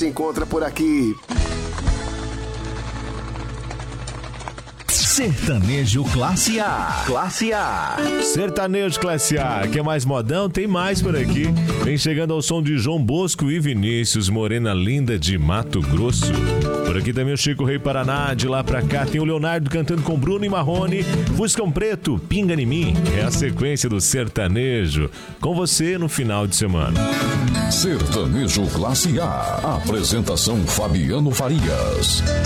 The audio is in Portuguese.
encontra por aqui. Sertanejo Classe A. Classe A. Sertanejo Classe A. Quer mais modão? Tem mais por aqui. Vem chegando ao som de João Bosco e Vinícius, Morena Linda de Mato Grosso. Por aqui também o Chico Rei Paraná. De lá pra cá tem o Leonardo cantando com Bruno e Marrone. Fuscão Preto, Pinga em Mim. É a sequência do sertanejo. Com você no final de semana. Sertanejo Classe A. Apresentação Fabiano Farias.